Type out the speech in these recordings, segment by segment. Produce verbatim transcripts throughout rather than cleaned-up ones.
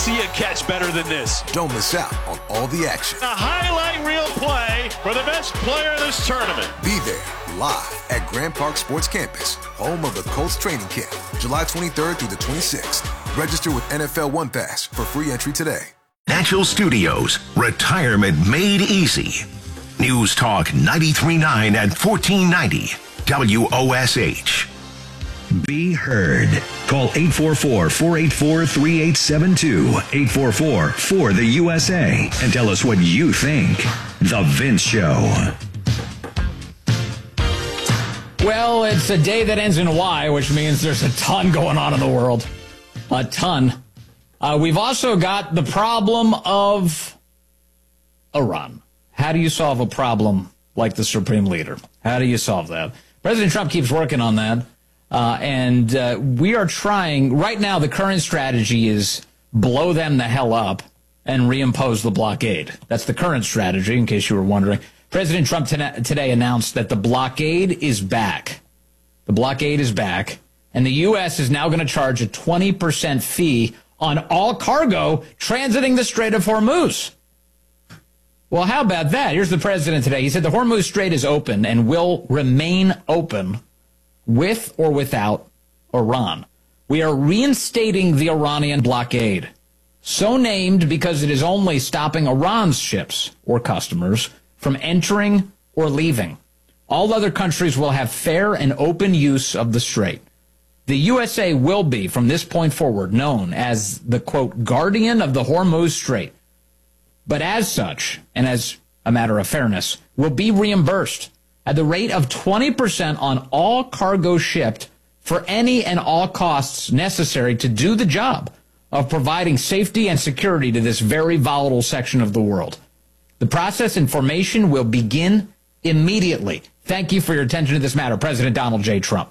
See a catch better than this. Don't miss out on all the action. A highlight reel play for the best player in this tournament. Be there live at Grand Park Sports Campus, home of the Colts training camp, July twenty-third through the twenty-sixth. Register with N F L One Pass for free entry today. Natural Studios, retirement made easy. News Talk ninety-three point nine and fourteen ninety W O S H. Be heard. Call eight four four, four eight four, three eight seven two, eight four four, four the U S A, and tell us what you think. The Vince Show. Well, it's a day that ends in Y, which means there's a ton going on in the world. A ton. Uh, we've also got the problem of Iran. How do you solve a problem like the Supreme Leader? How do you solve that? President Trump keeps working on that. Uh, and uh, we are trying, right now the current strategy is blow them the hell up and reimpose the blockade. That's the current strategy, in case you were wondering. President Trump t- today announced that the blockade is back. The blockade is back, and the U S is now going to charge a twenty percent fee on all cargo transiting the Strait of Hormuz. Well, how about that? Here's the president today. He said the Hormuz Strait is open and will remain open with or without Iran. We are reinstating the Iranian blockade, so named because it is only stopping Iran's ships or customers from entering or leaving. All other countries will have fair and open use of the strait. The U S A will be, from this point forward, known as the, quote, guardian of the Hormuz Strait. But as such, and as a matter of fairness, will be reimbursed at the rate of twenty percent on all cargo shipped for any and all costs necessary to do the job of providing safety and security to this very volatile section of the world. The process and formation will begin immediately. Thank you for your attention to this matter, President Donald J. Trump.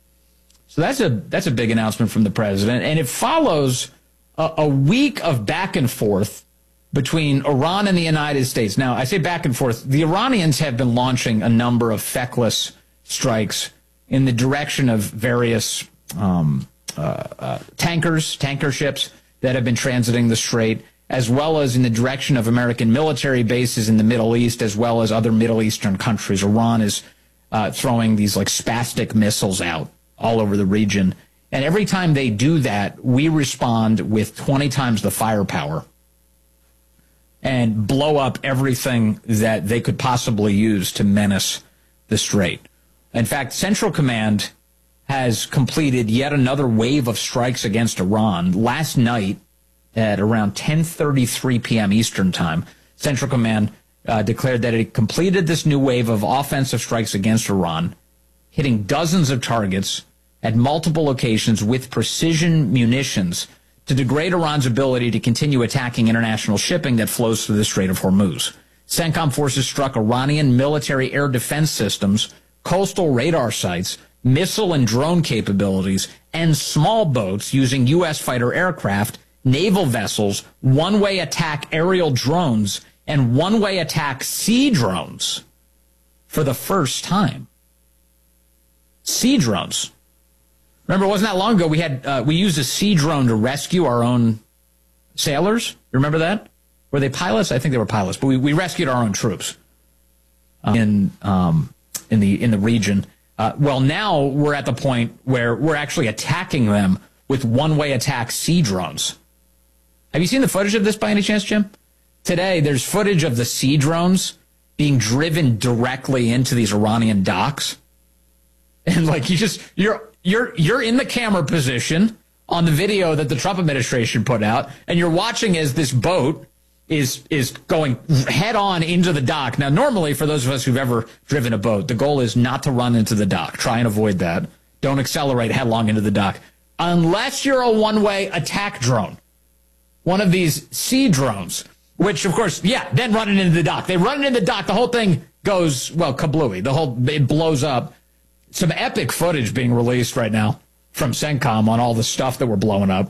So that's a that's a big announcement from the president, and it follows a, a week of back and forth between Iran and the United States. Now, I say back and forth. The Iranians have been launching a number of feckless strikes in the direction of various um, uh, uh, tankers, tanker ships that have been transiting the strait, as well as in the direction of American military bases in the Middle East, as well as other Middle Eastern countries. Iran is uh, throwing these like spastic missiles out all over the region. And every time they do that, we respond with twenty times the firepower and blow up everything that they could possibly use to menace the strait. In fact, Central Command has completed yet another wave of strikes against Iran. Last night, at around ten thirty-three p.m. Eastern Time, Central Command uh, declared that it completed this new wave of offensive strikes against Iran, hitting dozens of targets at multiple locations with precision munitions to degrade Iran's ability to continue attacking international shipping that flows through the Strait of Hormuz. CENTCOM forces struck Iranian military air defense systems, coastal radar sites, missile and drone capabilities, and small boats using U S fighter aircraft, naval vessels, one-way attack aerial drones, and one-way attack sea drones for the first time. Sea drones. Remember, it wasn't that long ago we had uh, we used a sea drone to rescue our own sailors. You remember that? Were they pilots? I think they were pilots, but we, we rescued our own troops uh, in um, in the in the region. Uh, well, now we're at the point where we're actually attacking them with one-way attack sea drones. Have you seen the footage of this by any chance, Jim? Today, there's footage of the sea drones being driven directly into these Iranian docks, and like you just you're. You're you're in the camera position on the video that the Trump administration put out, and you're watching as this boat is is going head on into the dock. Now, normally, for those of us who've ever driven a boat, the goal is not to run into the dock. Try and avoid that. Don't accelerate headlong into the dock. Unless you're a one-way attack drone, one of these sea drones, which, of course, yeah, then running into the dock. They run into the dock. The whole thing goes, well, kablooey. The whole, it blows up. Some epic footage being released right now from CENTCOM on all the stuff that we're blowing up.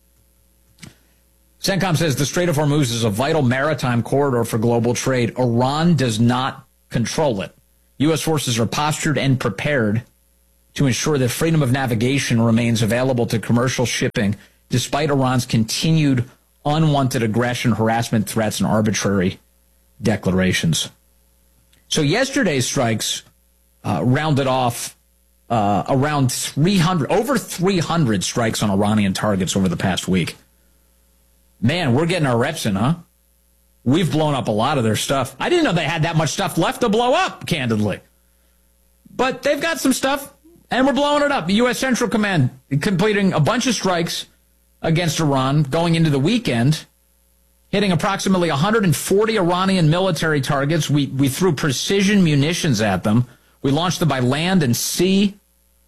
CENTCOM says the Strait of Hormuz is a vital maritime corridor for global trade. Iran does not control it. U S forces are postured and prepared to ensure that freedom of navigation remains available to commercial shipping despite Iran's continued unwanted aggression, harassment, threats, and arbitrary declarations. So yesterday's strikes uh, rounded off uh, around three hundred, over three hundred strikes on Iranian targets over the past week. Man, we're getting our reps in, huh? We've blown up a lot of their stuff. I didn't know they had that much stuff left to blow up, candidly. But they've got some stuff, and we're blowing it up. The U S Central Command completing a bunch of strikes against Iran going into the weekend, hitting approximately one hundred forty Iranian military targets. We, we threw precision munitions at them. We launched them by land and sea,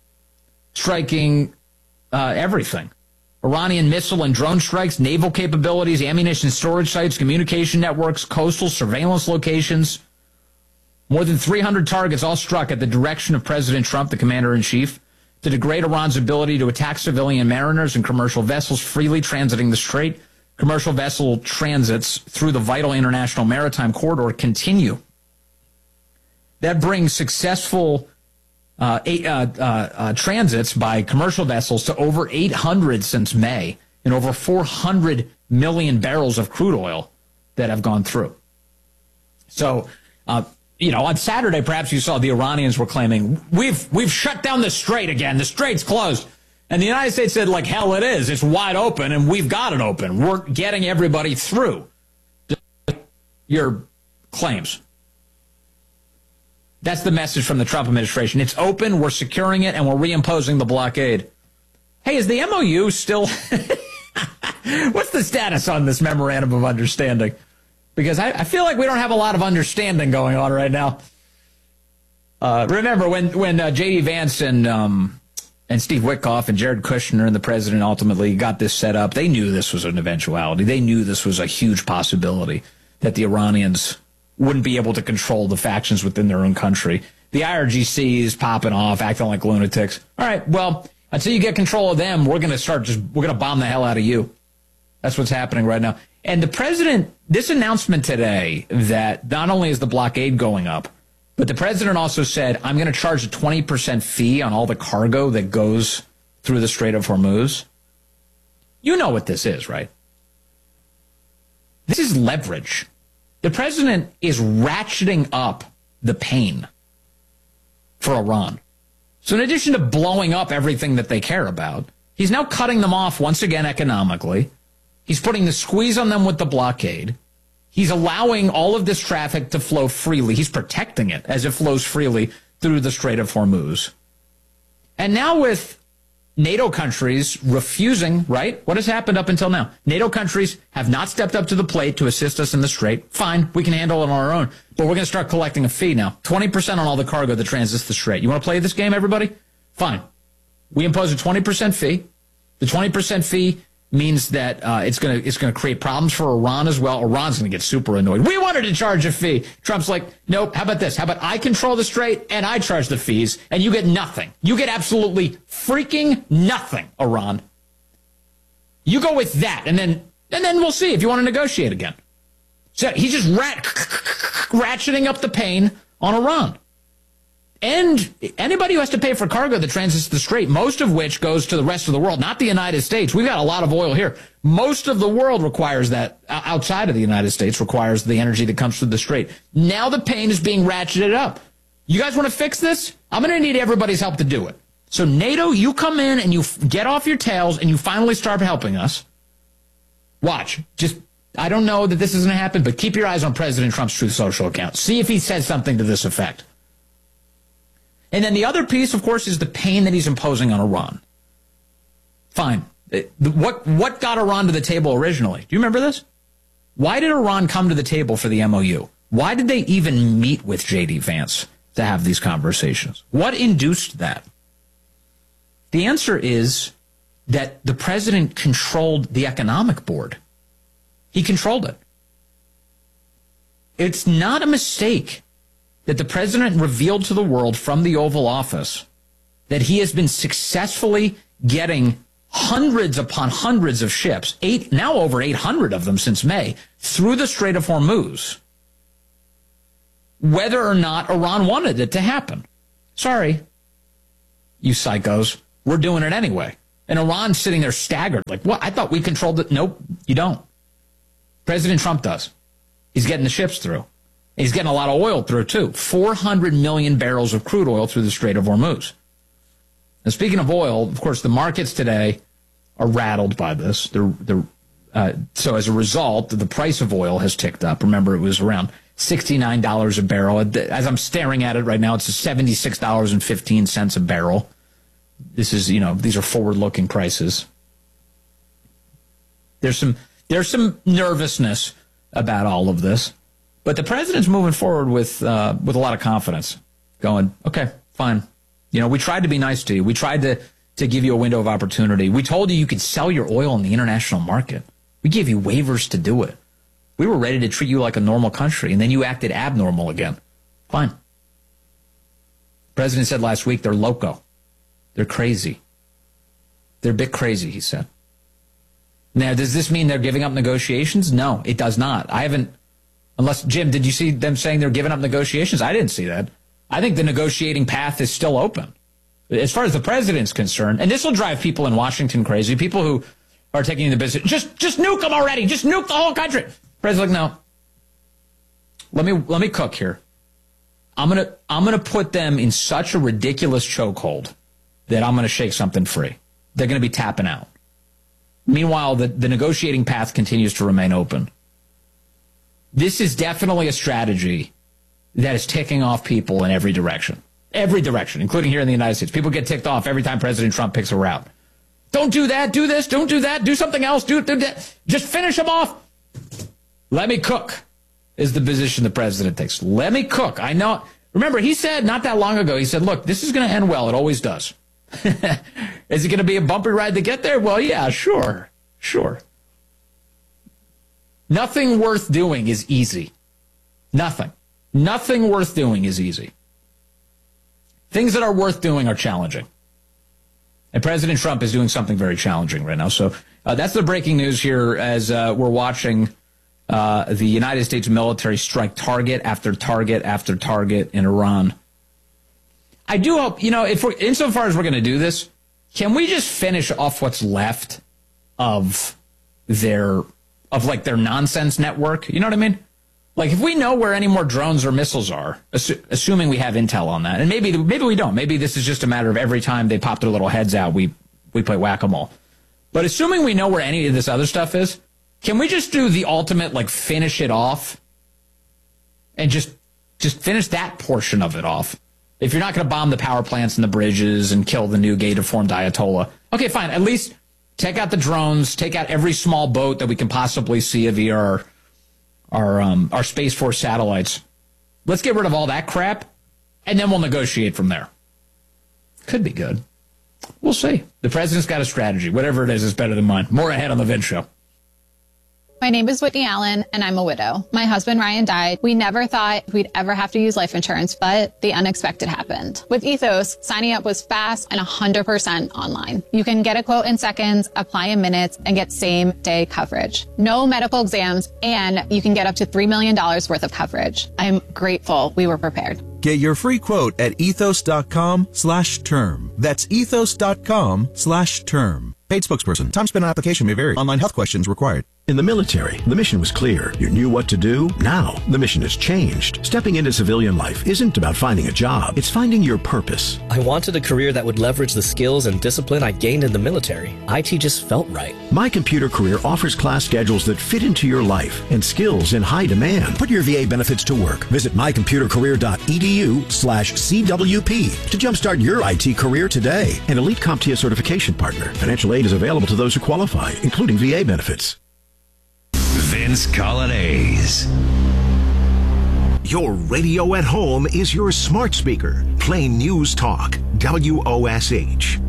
striking uh, everything. Iranian missile and drone strikes, naval capabilities, ammunition storage sites, communication networks, coastal surveillance locations. More than three hundred targets all struck at the direction of President Trump, the commander-in-chief, to degrade Iran's ability to attack civilian mariners and commercial vessels freely transiting the Strait. Commercial vessel transits through the vital international maritime corridor continue. That brings successful uh, eight, uh, uh, uh, transits by commercial vessels to over eight hundred since May, and over four hundred million barrels of crude oil that have gone through. So, uh, you know, on Saturday, perhaps you saw the Iranians were claiming, we've we've shut down the Strait again. The Strait's closed. And the United States said, like, hell it is. It's wide open, and we've got it open. We're getting everybody through your claims. That's the message from the Trump administration. It's open, we're securing it, and we're reimposing the blockade. Hey, is the M O U still... What's the status on this memorandum of understanding? Because I, I feel like we don't have a lot of understanding going on right now. Uh, remember, when, when uh, J D. Vance and... Um, And Steve Witkoff and Jared Kushner and the president ultimately got this set up. They knew this was an eventuality. They knew this was a huge possibility that the Iranians wouldn't be able to control the factions within their own country. The I R G C is popping off, acting like lunatics. All right, well, until you get control of them, we're going to start just, we're going to bomb the hell out of you. That's what's happening right now. And the president, this announcement today that not only is the blockade going up, but the president also said, I'm going to charge a twenty percent fee on all the cargo that goes through the Strait of Hormuz. You know what this is, right? This is leverage. The president is ratcheting up the pain for Iran. So in addition to blowing up everything that they care about, he's now cutting them off once again economically. He's putting the squeeze on them with the blockade. He's allowing all of this traffic to flow freely. He's protecting it as it flows freely through the Strait of Hormuz. And now with NATO countries refusing, right? What has happened up until now? NATO countries have not stepped up to the plate to assist us in the Strait. Fine, we can handle it on our own. But we're going to start collecting a fee now. twenty percent on all the cargo that transits the Strait. You want to play this game, everybody? Fine. We impose a twenty percent fee. The twenty percent fee means that uh, it's going to it's going to create problems for Iran as well. Iran's going to get super annoyed. We wanted to charge a fee. Trump's like, nope, how about this? How about I control the Strait and I charge the fees and you get nothing. You get absolutely freaking nothing, Iran. You go with that and then and then we'll see if you want to negotiate again. So he's just rat, ratcheting up the pain on Iran. And anybody who has to pay for cargo that transits the Strait, most of which goes to the rest of the world, not the United States. We've got a lot of oil here. Most of the world requires that, outside of the United States, requires the energy that comes through the Strait. Now the pain is being ratcheted up. You guys want to fix this? I'm going to need everybody's help to do it. So NATO, you come in and you get off your tails and you finally start helping us. Watch. Just, I don't know that this is going to happen, but keep your eyes on President Trump's Truth Social account. See if he says something to this effect. And then the other piece, of course, is the pain that he's imposing on Iran. Fine. What what got Iran to the table originally? Do you remember this? Why did Iran come to the table for the M O U? Why did they even meet with J D. Vance to have these conversations? What induced that? The answer is that the president controlled the economic board. He controlled it. It's not a mistake that the president revealed to the world from the Oval Office that he has been successfully getting hundreds upon hundreds of ships, eight, now over eight hundred of them since May, through the Strait of Hormuz, whether or not Iran wanted it to happen. Sorry, you psychos, we're doing it anyway. And Iran's sitting there staggered, like, what? I thought we controlled it. Nope, you don't. President Trump does. He's getting the ships through. He's getting a lot of oil through, too. four hundred million barrels of crude oil through the Strait of Hormuz. Now, speaking of oil, of course, the markets today are rattled by this. They're, they're, uh, so as a result, the price of oil has ticked up. Remember, it was around sixty-nine dollars a barrel. As I'm staring at it right now, it's seventy-six dollars and fifteen cents a barrel. This is, you know, these are forward-looking prices. There's some, there's some nervousness about all of this. But the president's moving forward with uh, with a lot of confidence, going, okay, fine. You know, we tried to be nice to you. We tried to, to give you a window of opportunity. We told you you could sell your oil in the international market. We gave you waivers to do it. We were ready to treat you like a normal country, and then you acted abnormal again. Fine. The president said last week they're loco. They're crazy. They're a bit crazy, he said. Now, does this mean they're giving up negotiations? No, it does not. I haven't. Unless, Jim, did you see them saying they're giving up negotiations? I didn't see that. I think the negotiating path is still open. As far as the president's concerned, and this will drive people in Washington crazy, people who are taking the business, just just nuke them already, just nuke the whole country. President's like, no. Let me let me cook here. I'm gonna I'm gonna put them in such a ridiculous chokehold that I'm gonna shake something free. They're gonna be tapping out. Meanwhile, the, the negotiating path continues to remain open. This is definitely a strategy that is ticking off people in every direction. Every direction, including here in the United States. People get ticked off every time President Trump picks a route. Don't do that, do this, don't do that, do something else, do, do that. Just finish them off. Let me cook is the position the president takes. Let me cook. I know. Remember, he said not that long ago, he said, look, this is going to end well. It always does. Is it going to be a bumpy ride to get there? Well, yeah, sure, sure. Nothing worth doing is easy. Nothing. Nothing worth doing is easy. Things that are worth doing are challenging. And President Trump is doing something very challenging right now. So uh, that's the breaking news here as uh, we're watching uh, the United States military strike target after target after target in Iran. I do hope, you know, if we're, insofar as we're going to do this, can we just finish off what's left of their, of like their nonsense network? You know what I mean? Like if we know where any more drones or missiles are, assu- assuming we have intel on that, and maybe maybe we don't. Maybe this is just a matter of every time they pop their little heads out, we we play whack-a-mole. But assuming we know where any of this other stuff is, can we just do the ultimate, like finish it off, and just just finish that portion of it off? If you're not going to bomb the power plants and the bridges and kill the new Gator-formed Ayatollah, okay, fine. At least take out the drones, take out every small boat that we can possibly see via our our um, our Space Force satellites. Let's get rid of all that crap, and then we'll negotiate from there. Could be good. We'll see. The president's got a strategy. Whatever it is, is better than mine. More ahead on the Vince Show. My name is Whitney Allen, and I'm a widow. My husband, Ryan, died. We never thought we'd ever have to use life insurance, but the unexpected happened. With Ethos, signing up was fast and one hundred percent online. You can get a quote in seconds, apply in minutes, and get same-day coverage. No medical exams, and you can get up to three million dollars worth of coverage. I'm grateful we were prepared. Get your free quote at ethos.com slash term. That's ethos.com slash term. Paid spokesperson. Time spent on application may vary. Online health questions required. In the military, the mission was clear. You knew what to do. Now, the mission has changed. Stepping into civilian life isn't about finding a job. It's finding your purpose. I wanted a career that would leverage the skills and discipline I gained in the military. I T just felt right. My Computer Career offers class schedules that fit into your life and skills in high demand. Put your V A benefits to work. Visit mycomputercareer.edu slash CWP to jumpstart your I T career today. An Elite CompTIA certification partner. Financial aid is available to those who qualify, including V A benefits. Vince Colonnese. Your radio at home is your smart speaker. Play News Talk, W O S H.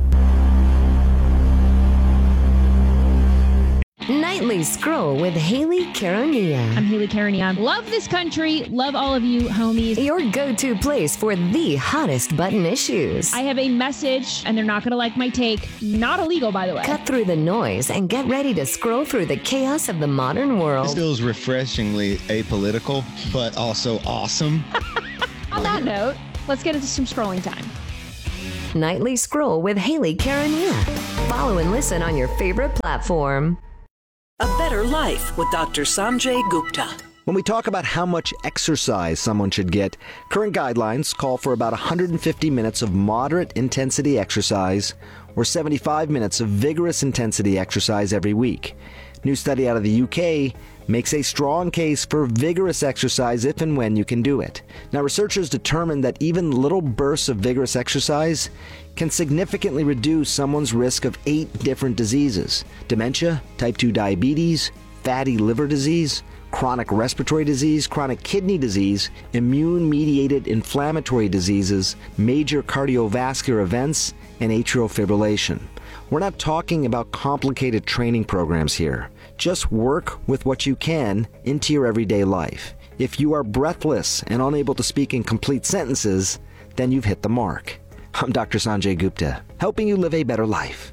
Nightly Scroll with Haley Caronia. I'm Haley Caronia. Love this country. Love all of you, homies. Your go-to place for the hottest button issues. I have a message, and they're not going to like my take. Not illegal, by the way. Cut through the noise and get ready to scroll through the chaos of the modern world. This feels refreshingly apolitical, but also awesome. On that note, let's get into some scrolling time. Nightly Scroll with Haley Caronia. Follow and listen on your favorite platform. A Better Life with Doctor Sanjay Gupta. When we talk about how much exercise someone should get, current guidelines call for about one hundred fifty minutes of moderate intensity exercise or seventy-five minutes of vigorous intensity exercise every week. New study out of the U K makes a strong case for vigorous exercise if and when you can do it. Now, researchers determined that even little bursts of vigorous exercise can significantly reduce someone's risk of eight different diseases: dementia, type two diabetes, fatty liver disease, chronic respiratory disease, chronic kidney disease, immune-mediated inflammatory diseases, major cardiovascular events, and atrial fibrillation. We're not talking about complicated training programs here. Just work with what you can into your everyday life. If you are breathless and unable to speak in complete sentences, then you've hit the mark. I'm Doctor Sanjay Gupta, helping you live a better life.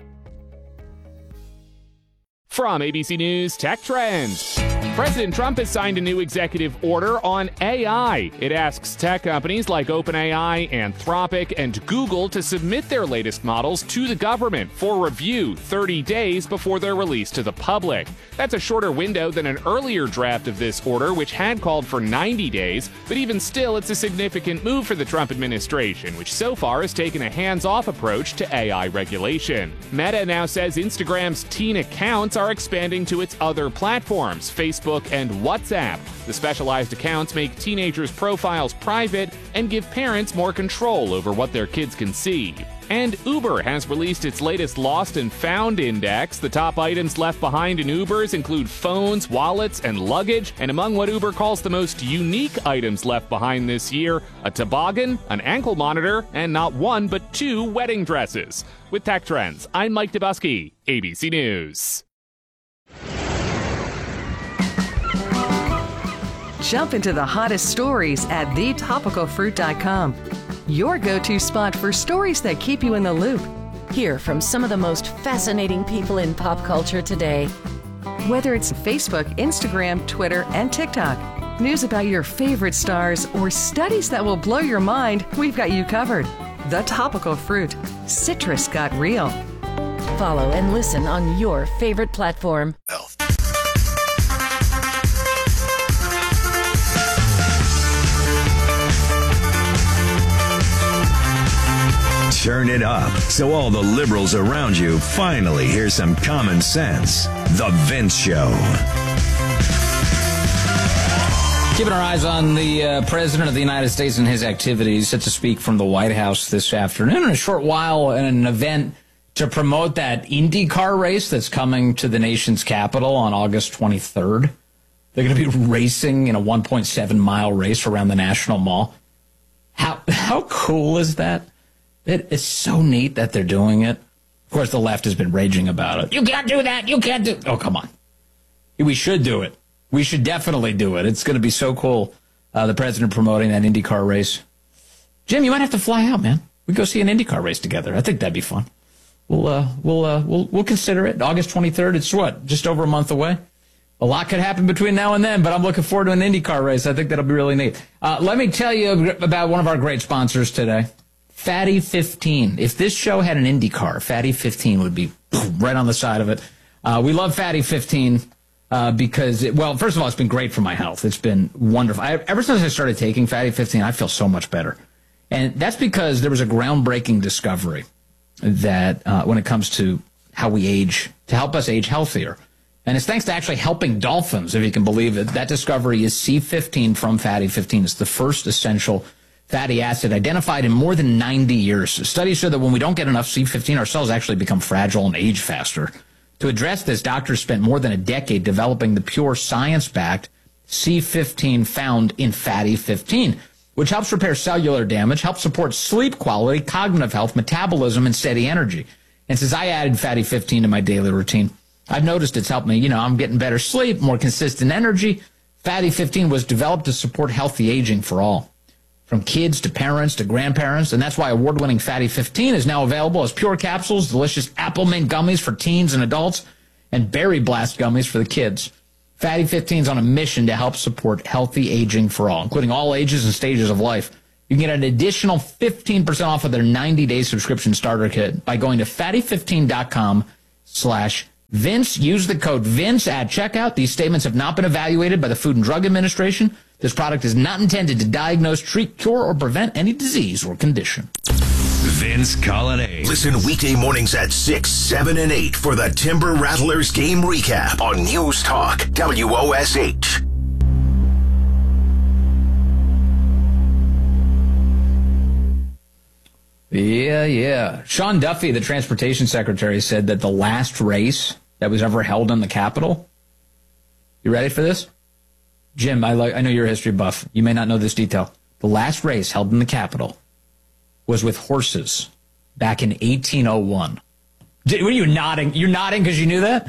From A B C News Tech Trends. President Trump has signed a new executive order on A I. It asks tech companies like OpenAI, Anthropic, and Google to submit their latest models to the government for review thirty days before they're released to the public. That's a shorter window than an earlier draft of this order, which had called for ninety days, but even still, it's a significant move for the Trump administration, which so far has taken a hands-off approach to A I regulation. Meta now says Instagram's teen accounts are expanding to its other platforms, Facebook and WhatsApp. The specialized accounts make teenagers' profiles private and give parents more control over what their kids can see. And Uber has released its latest Lost and Found Index. The top items left behind in Ubers include phones, wallets, and luggage. And among what Uber calls the most unique items left behind this year, a toboggan, an ankle monitor, and not one but two wedding dresses. With Tech Trends, I'm Mike Dubusky, A B C News. Jump into the hottest stories at the topical fruit dot com. Your go-to spot for stories that keep you in the loop. Hear from some of the most fascinating people in pop culture today. Whether it's Facebook, Instagram, Twitter, and TikTok, news about your favorite stars, or studies that will blow your mind, we've got you covered. The Topical Fruit. Citrus got real. Follow and listen on your favorite platform. Turn it up so all the liberals around you finally hear some common sense. The Vince Show. Keeping our eyes on the uh, President of the United States and his activities, set to speak from the White House this afternoon in a short while in an event to promote that IndyCar race that's coming to the nation's capital on August twenty-third. They're going to be racing in a one point seven mile race around the National Mall. How how cool is that? It is so neat that they're doing it. Of course, the left has been raging about it. You can't do that. You can't do... Oh, come on. We should do it. We should definitely do it. It's going to be so cool, uh, the president promoting that IndyCar race. Jim, you might have to fly out, man. We go see an IndyCar race together. I think that'd be fun. We'll uh, we'll uh, we'll we'll consider it. August twenty-third. It's what? Just over a month away. A lot could happen between now and then, but I'm looking forward to an IndyCar race. I think that'll be really neat. Uh, let me tell you about one of our great sponsors today. Fatty fifteen. If this show had an IndyCar, Fatty fifteen would be right on the side of it. Uh, we love Fatty fifteen uh, because, it, well, first of all, it's been great for my health. It's been wonderful. I, ever since I started taking Fatty fifteen, I feel so much better. And that's because there was a groundbreaking discovery that uh, when it comes to how we age, to help us age healthier. And it's thanks to actually helping dolphins, if you can believe it. That discovery is C fifteen from Fatty fifteen. It's the first essential fatty acid identified in more than ninety years. Studies show that when we don't get enough C fifteen, our cells actually become fragile and age faster. To address this, doctors spent more than a decade developing the pure science-backed C fifteen found in Fatty fifteen, which helps repair cellular damage, helps support sleep quality, cognitive health, metabolism, and steady energy. And since I added Fatty fifteen to my daily routine, I've noticed it's helped me. You know, I'm getting better sleep, more consistent energy. Fatty fifteen was developed to support healthy aging for all, from kids to parents to grandparents, and that's why award-winning Fatty fifteen is now available as pure capsules, delicious apple mint gummies for teens and adults, and berry blast gummies for the kids. Fatty fifteen is on a mission to help support healthy aging for all, including all ages and stages of life. You can get an additional fifteen percent off of their ninety-day subscription starter kit by going to fatty fifteen dot com slash Vince, use the code Vince at checkout. These statements have not been evaluated by the Food and Drug Administration. This product is not intended to diagnose, treat, cure, or prevent any disease or condition. Vince Colonnade. Listen weekday mornings at six, seven, and eight for the Timber Rattlers game recap on News Talk W O S H. Yeah, yeah. Sean Duffy, the transportation secretary, said that the last race that was ever held in the Capitol. You ready for this? Jim, I, like, I know you're a history buff. You may not know this detail. The last race held in the Capitol was with horses back in eighteen oh one. Did, what are you nodding? You're nodding because you knew that?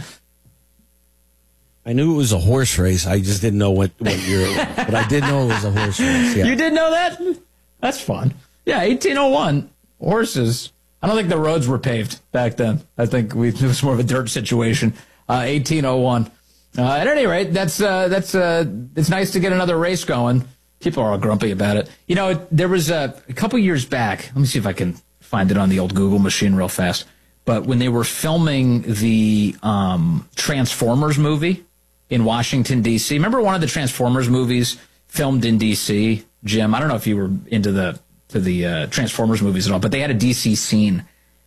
I knew it was a horse race. I just didn't know what, what year it was. But I did know it was a horse race. Yeah. You did know that? That's fun. Yeah, eighteen oh one. Horses. I don't think the roads were paved back then. I think we, it was more of a dirt situation. Uh, eighteen oh one. Uh, at any rate, that's uh, that's uh, it's nice to get another race going. People are all grumpy about it. You know, there was a, a couple years back. Let me see if I can find it on the old Google machine real fast. But when they were filming the um, Transformers movie in Washington, D C, remember one of the Transformers movies filmed in D C, Jim? I don't know if you were into the to the uh, Transformers movies at all, but they had a D C scene.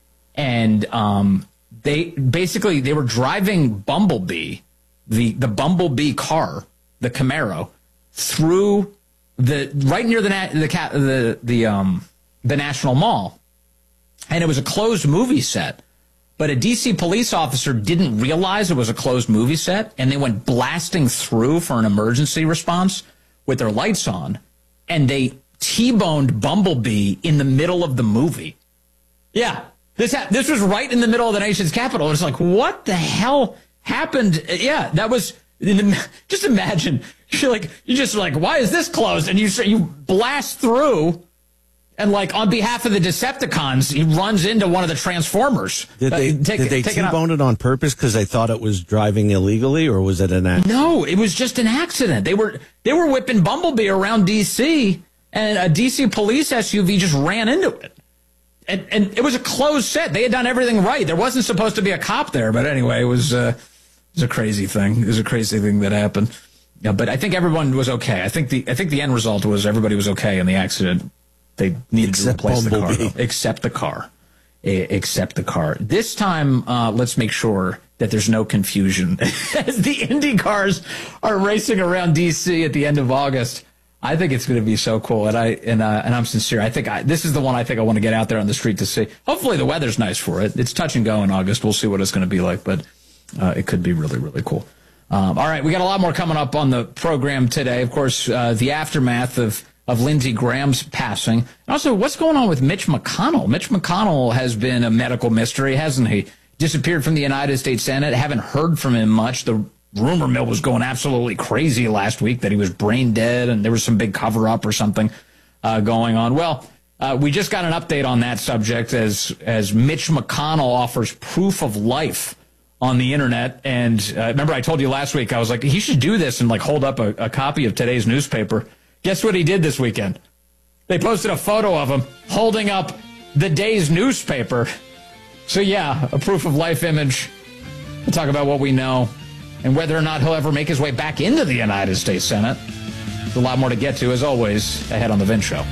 And um, they basically, they were driving Bumblebee, the, the Bumblebee car, the Camaro, through the, right near the, the, the, the, um, the National Mall. And it was a closed movie set. But a D C police officer didn't realize it was a closed movie set, and they went blasting through for an emergency response with their lights on, and they T-boned Bumblebee in the middle of the movie. Yeah, this ha- this was right in the middle of the nation's capital. It's like, what the hell happened? Yeah, that was, in the, just imagine, you're like, you're just like, why is this closed? And you you blast through, and like on behalf of the Decepticons, he runs into one of the Transformers. Did they, uh, take, did they T-bone it on purpose because they thought it was driving illegally, or was it an accident? No, it was just an accident. They were they were whipping Bumblebee around D C, and a D C police S U V just ran into it. And, and it was a closed set. They had done everything right. There wasn't supposed to be a cop there, but anyway, it was, uh, it was a crazy thing. It was a crazy thing that happened. Yeah, but I think everyone was okay. I think the I think the end result was everybody was okay in the accident. They needed except to replace Bumblebee. the car, though. Except the car. Except the car. This time, uh, let's make sure that there's no confusion. As the Indy cars are racing around D C at the end of August, I think it's going to be so cool, and I and uh, and I'm sincere. I think I, this is the one I think I want to get out there on the street to see. Hopefully, the weather's nice for it. It's touch and go in August. We'll see what it's going to be like, but uh, it could be really, really cool. Um, all right, we got a lot more coming up on the program today. Of course, uh, the aftermath of of Lindsey Graham's passing, and also what's going on with Mitch McConnell. Mitch McConnell has been a medical mystery, hasn't he? Disappeared from the United States Senate. Haven't heard from him much. The rumor mill was going absolutely crazy last week that he was brain dead and there was some big cover-up or something uh, going on. Well, uh, we just got an update on that subject as as Mitch McConnell offers proof of life on the internet. And uh, remember I told you last week, I was like, he should do this and like hold up a, a copy of today's newspaper. Guess what he did this weekend? They posted a photo of him holding up the day's newspaper. So yeah, a proof of life image. We'll talk about what we know and whether or not he'll ever make his way back into the United States Senate. There's a lot more to get to, as always, ahead on The Vince Show.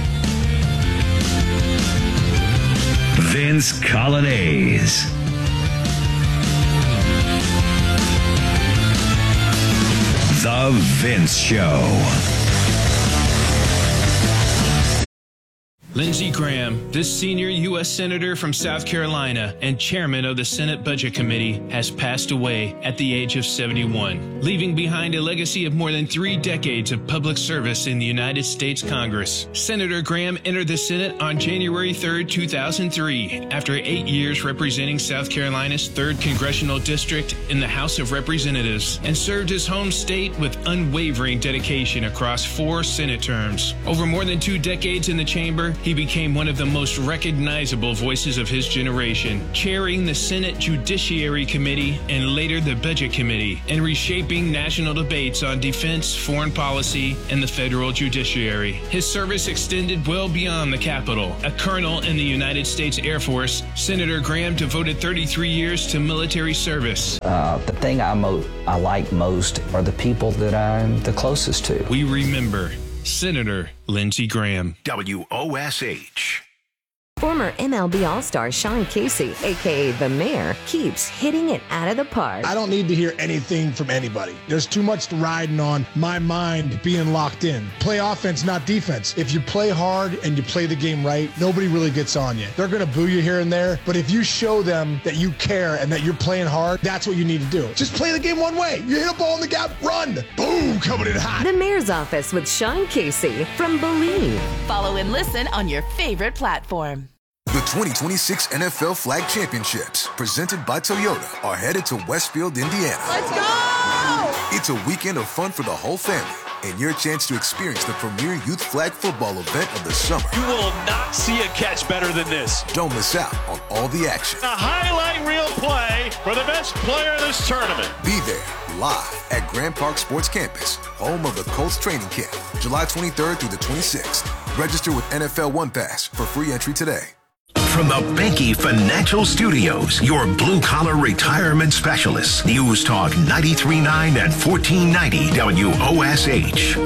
Vince Colonnades. The Vince Show. Lindsey Graham, this senior U S Senator from South Carolina and chairman of the Senate Budget Committee, has passed away at the age of seventy-one, leaving behind a legacy of more than three decades of public service in the United States Congress. Senator Graham entered the Senate on January third, two thousand three, after eight years representing South Carolina's third Congressional District in the House of Representatives, and served his home state with unwavering dedication across four Senate terms. Over more than two decades in the chamber, he became one of the most recognizable voices of his generation, chairing the Senate Judiciary Committee and later the Budget Committee, and reshaping national debates on defense, foreign policy, and the federal judiciary. His service extended well beyond the Capitol. A colonel in the United States Air Force, Senator Graham devoted thirty-three years to military service. Uh, the thing I, mo- I like most are the people that I'm the closest to. We remember Senator Lindsey Graham. W O S H. Former M L B All-Star Sean Casey, a k a. The Mayor, keeps hitting it out of the park. I don't need to hear anything from anybody. There's too much riding on my mind being locked in. Play offense, not defense. If you play hard and you play the game right, nobody really gets on you. They're going to boo you here and there, but if you show them that you care and that you're playing hard, that's what you need to do. Just play the game one way. You hit a ball in the gap, run. Boom, coming in hot. The Mayor's Office with Sean Casey from Believe. Follow and listen on your favorite platform. The twenty twenty-six N F L Flag Championships, presented by Toyota, are headed to Westfield, Indiana. Let's go! It's a weekend of fun for the whole family and your chance to experience the premier youth flag football event of the summer. You will not see a catch better than this. Don't miss out on all the action. A highlight reel play for the best player in this tournament. Be there live at Grand Park Sports Campus, home of the Colts training camp, July twenty-third through the twenty-sixth. Register with N F L One Pass for free entry today. From the Benke Financial Studios, your blue-collar retirement specialists. News Talk ninety-three point nine and fourteen ninety W O S H.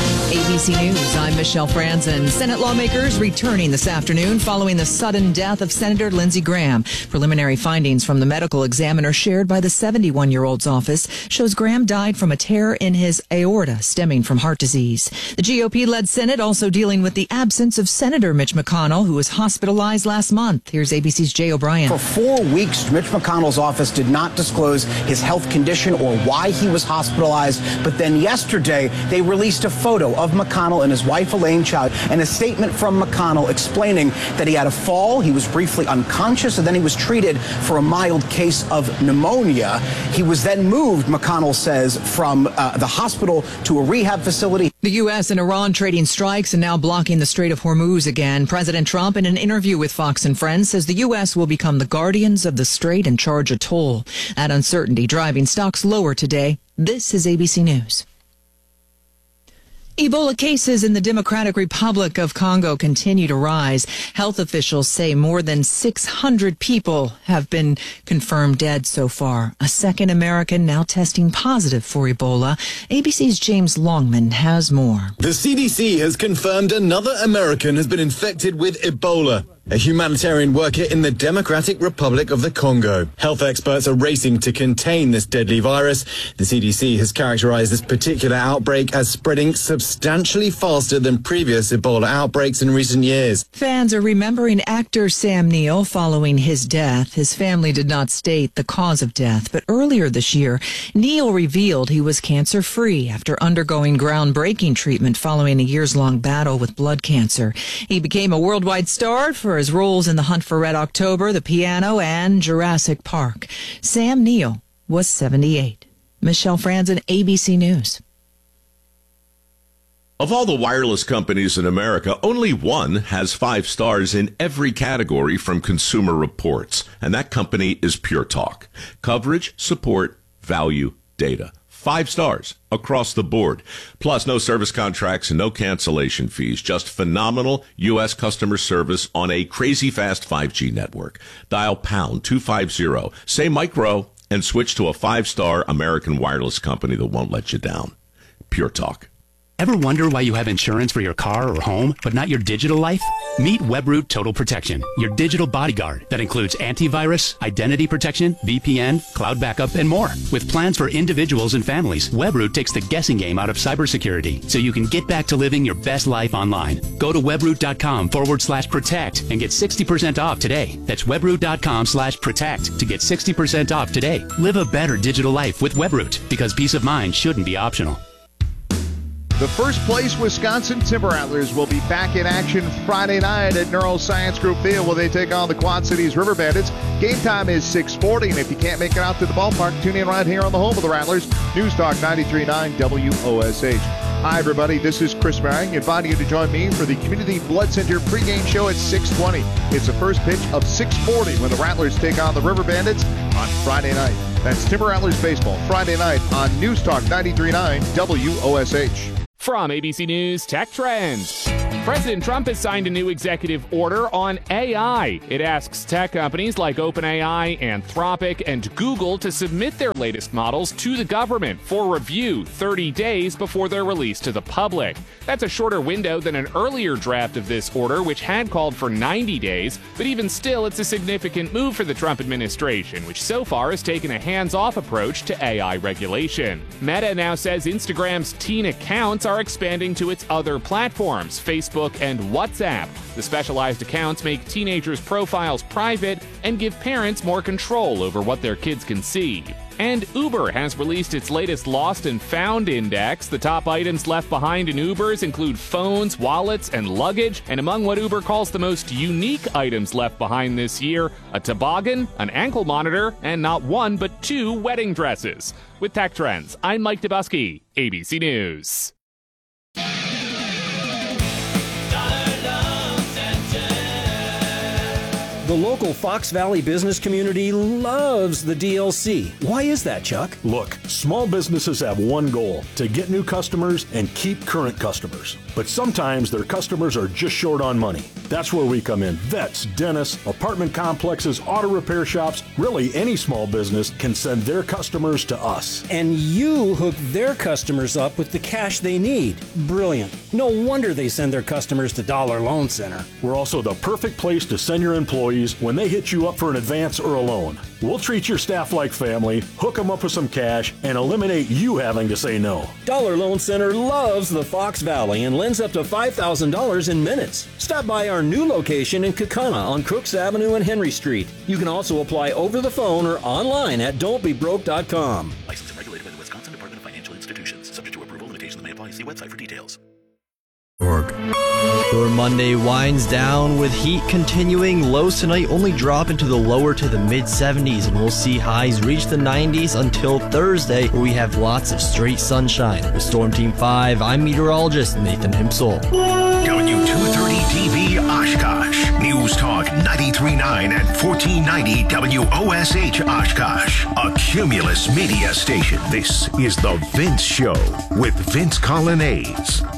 A B C News, I'm Michelle Franzen. Senate lawmakers returning this afternoon following the sudden death of Senator Lindsey Graham. Preliminary findings from the medical examiner shared by the seventy-one-year-old's office shows Graham died from a tear in his aorta stemming from heart disease. The G O P-led Senate also dealing with the absence of Senator Mitch McConnell, who was hospitalized last month. Here's A B C's Jay O'Brien. For four weeks, Mitch McConnell's office did not disclose his health condition or why he was hospitalized. But then yesterday, they released a photo of McConnell and his wife Elaine Chao and a statement from McConnell explaining that he had a fall, he was briefly unconscious, and then he was treated for a mild case of pneumonia. He was then moved, McConnell says, from uh, the hospital to a rehab facility. The U S and Iran trading strikes and now blocking the Strait of Hormuz again. President Trump, in an interview with Fox and Friends, says the U S will become the guardians of the strait and charge a toll. That uncertainty driving stocks lower today. This is A B C News. Ebola cases in the Democratic Republic of Congo continue to rise. Health officials say more than six hundred people have been confirmed dead so far. A second American now testing positive for Ebola. A B C's James Longman has more. The C D C has confirmed another American has been infected with Ebola, a humanitarian worker in the Democratic Republic of the Congo. Health experts are racing to contain this deadly virus. The C D C has characterized this particular outbreak as spreading substantially faster than previous Ebola outbreaks in recent years. Fans are remembering actor Sam Neill following his death. His family did not state the cause of death, but earlier this year, Neill revealed he was cancer-free after undergoing groundbreaking treatment following a years-long battle with blood cancer. He became a worldwide star for his roles in The Hunt for Red October, The Piano, and Jurassic Park. Sam Neill was seventy-eight. Michelle Franzen, A B C News. Of all the wireless companies in America, only one has five stars in every category from Consumer Reports, and that company is Pure Talk. Coverage, support, value, data. Five stars across the board. Plus, no service contracts and no cancellation fees. Just phenomenal U S customer service on a crazy fast five G network. Dial pound two fifty, say micro, and switch to a five-star American wireless company that won't let you down. Pure Talk. Ever wonder why you have insurance for your car or home, but not your digital life? Meet Webroot Total Protection, your digital bodyguard that includes antivirus, identity protection, V P N, cloud backup, and more. With plans for individuals and families, Webroot takes the guessing game out of cybersecurity so you can get back to living your best life online. Go to webroot.com forward slash protect and get sixty percent off today. That's webroot.com slash protect to get sixty percent off today. Live a better digital life with Webroot, because peace of mind shouldn't be optional. The first place Wisconsin Timber Rattlers will be back in action Friday night at Neuroscience Group Field, where they take on the Quad Cities River Bandits. Game time is six forty, and if you can't make it out to the ballpark, tune in right here on the home of the Rattlers, News Talk ninety-three point nine W O S H. Hi, everybody. This is Chris Marion inviting you to join me for the Community Blood Center pregame show at six twenty. It's the first pitch of six forty when the Rattlers take on the River Bandits on Friday night. That's Timber Rattlers baseball Friday night on News Talk ninety-three point nine W O S H. From A B C News Tech Trends. President Trump has signed a new executive order on A I. It asks tech companies like OpenAI, Anthropic, and Google to submit their latest models to the government for review thirty days before they're released to the public. That's a shorter window than an earlier draft of this order, which had called for ninety days, but even still, it's a significant move for the Trump administration, which so far has taken a hands-off approach to A I regulation. Meta now says Instagram's teen accounts are expanding to its other platforms, Facebook and WhatsApp. The specialized accounts make teenagers' profiles private and give parents more control over what their kids can see. And Uber has released its latest Lost and Found Index. The top items left behind in Ubers include phones, wallets, and luggage. And among what Uber calls the most unique items left behind this year, a toboggan, an ankle monitor, and not one but two wedding dresses. With Tech Trends, I'm Mike Dubusky, A B C News. The local Fox Valley business community loves the D L C. Why is that, Chuck? Look, small businesses have one goal, to get new customers and keep current customers. But sometimes their customers are just short on money. That's where we come in. Vets, dentists, apartment complexes, auto repair shops, really any small business can send their customers to us. And you hook their customers up with the cash they need. Brilliant. No wonder they send their customers to Dollar Loan Center. We're also the perfect place to send your employees when they hit you up for an advance or a loan. We'll treat your staff like family, hook them up with some cash, and eliminate you having to say no. Dollar Loan Center loves the Fox Valley and lends up to five thousand dollars in minutes. Stop by our new location in Kaukauna on Crooks Avenue and Henry Street. You can also apply over the phone or online at don't be broke dot com. Licensed and regulated by the Wisconsin Department of Financial Institutions. Subject to approval, limitations may apply. See website for details. Your Monday winds down with heat continuing. Lows tonight only drop into the lower to the mid seventies, and we'll see highs reach the nineties until Thursday, where we have lots of straight sunshine. With Storm Team five, I'm meteorologist Nathan Himsel. W two thirty T V Oshkosh. News Talk ninety-three point nine and fourteen ninety W O S H Oshkosh. A Cumulus media station. This is The Vince Show with Vince Colonnese.